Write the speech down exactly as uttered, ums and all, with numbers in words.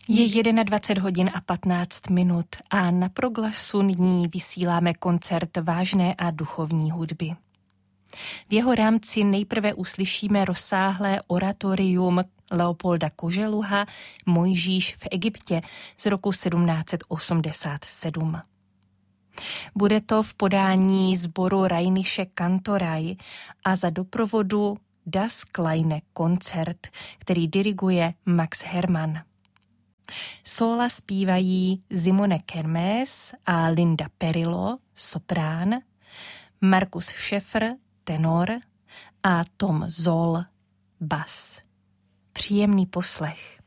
Je dvacet jedna hodin a patnáct minut a na Proglasu nyní vysíláme koncert vážné a duchovní hudby. V jeho rámci nejprve uslyšíme rozsáhlé oratorium Leopolda Koželuha Mojžíš v Egyptě z roku sedmnáct osmdesát sedm. Bude to v podání sboru Rheinische Kantorei a za doprovodu Das Kleine Konzert, který diriguje Max Hermann. Sóla zpívají Simone Kermés a Linda Perillo, soprán, Markus Schäfer, tenor a Tom Zoll, bas. Příjemný poslech.